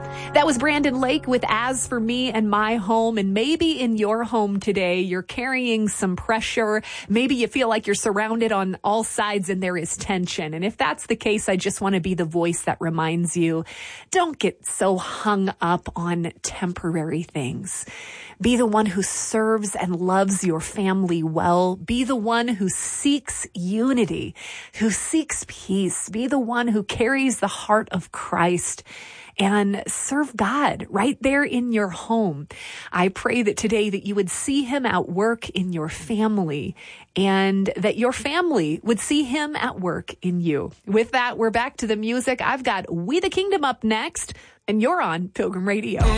That was Brandon Lake with As For Me and My Home. And maybe in your home today, you're carrying some pressure. Maybe you feel like you're surrounded on all sides and there is tension. And if that's the case, I just want to be the voice that reminds you, don't get so hung up on temporary things. Be the one who serves and loves your family well. Be the one who seeks unity, who seeks peace. Be the one who carries the heart of Christ and serve God right there in your home. I pray that today that you would see him at work in your family and that your family would see him at work in you. With that, we're back to the music. I've got We the Kingdom up next, and you're on Pilgrim Radio.